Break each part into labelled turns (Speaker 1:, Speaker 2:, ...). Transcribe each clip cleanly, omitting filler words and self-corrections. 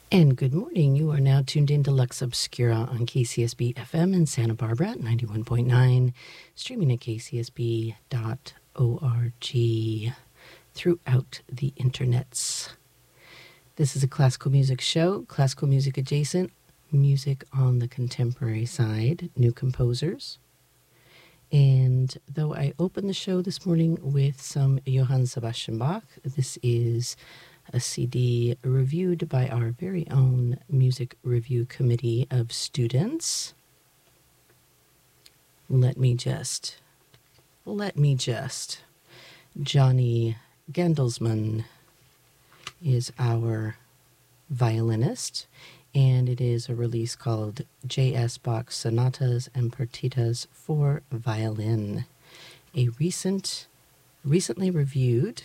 Speaker 1: And good morning. You are now tuned in to Lux Obscura on KCSB FM in Santa Barbara at 91.9, streaming at kcsb.org throughout the internets. This is a classical music show, classical music adjacent, music on the contemporary side, new composers. And though I opened the show this morning with some Johann Sebastian Bach, this is a CD reviewed by our very own music review committee of students. Let me just. Johnny Gendelsman is our violinist, and it is a release called J.S. Bach Sonatas and Partitas for Violin, a recently reviewed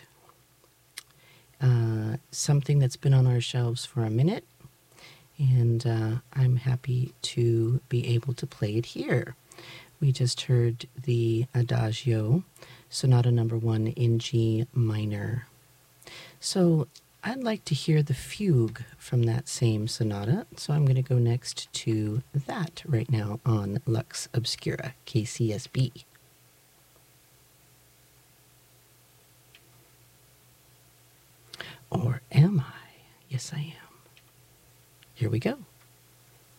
Speaker 1: something that's been on our shelves for a minute, and I'm happy to be able to play it here. We just heard the Adagio, Sonata number 1 in G minor. So I'd like to hear the fugue from that same sonata, so I'm going to go next to that right now on Lux Obscura, KCSB. Or am I? Yes, I am. Here we go.